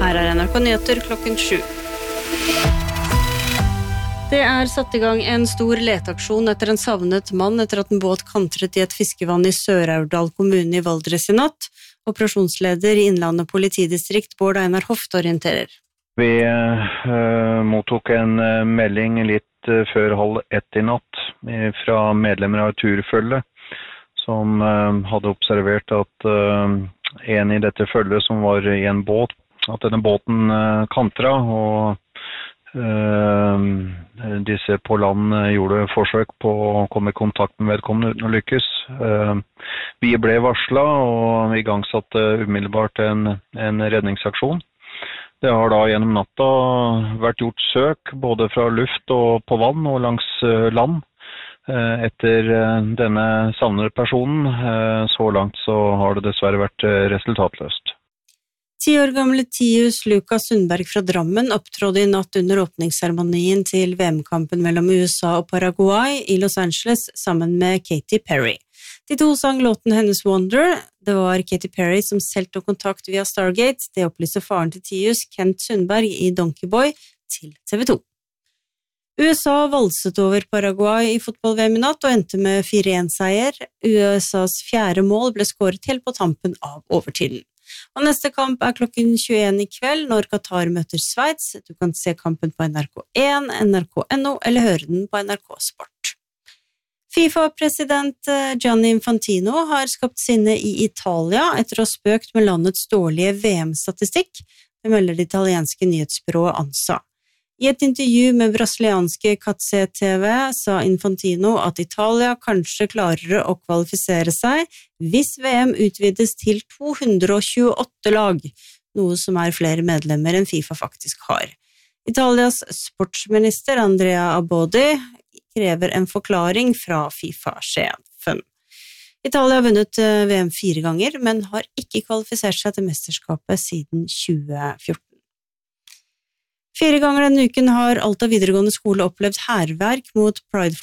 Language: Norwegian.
Her NRK Nyheter klokken 7. Det satt i gang en stor leteaksjon etter en savnet mann etter at en båt kantret i et fiskevann i Sør-Aurdal kommune i Valdres i natt. Operasjonsleder i Innlandet politidistrikt Bård Einar Hoft orienterer. Vi mottok en melding litt før 12:30 i natt fra medlemmer av et turfølge som hadde observert at en i dette følget som var i en båt, at denne båten kantra, og disse på land gjorde forsøk på å komme i kontakt med vedkommende uten å lykkes. Vi ble varslet og igangsatte umiddelbart en redningsaksjon. Det har da gjennom natta vært gjort søk både fra luft og på vann og langs land etter denne savnede personen. Så langt så har det dessverre vært resultatløst. 10 år gamle Tius Lukas Sundberg fra Drammen opptrådde i natt under åpningsseremonien til VM-kampen mellom USA og Paraguay i Los Angeles sammen med Katy Perry. De to sang låten hennes Wonder. Det var Katy Perry som selv tok kontakt via Stargate. Det opplyste faren til Tius, Kent Sundberg, i Donkey Boy til TV 2. USA valset over Paraguay i fotball-VM i natt og endte med 4-1-seier. USAs 4. mål ble skåret helt på tampen av overtiden. Og neste kamp klokken 21 i kveld når Qatar møter Sveits. Du kan se kampen på NRK1, NRK.no eller høre den på NRK Sport. FIFA-president Gianni Infantino har skapt sinne i Italia etter å ha spøkt med landets dårlige VM-statistikk. Det melder det italienske nyhetsbyrået ANSA. I et intervju med brasilianske Katse TV sa Infantino at Italia kanskje klarer å kvalifisere seg hvis VM utvides til 228 lag, noe som flere medlemmer enn FIFA faktisk har. Italias sportsminister Andrea Abodi krever en forklaring fra FIFA-sjefen. Italia har vunnet VM 4 ganger, men har ikke kvalifisert seg til mesterskapet siden 2014. 4 ganger denne uken har Alta videregående skole opplevd hærverk mot Pride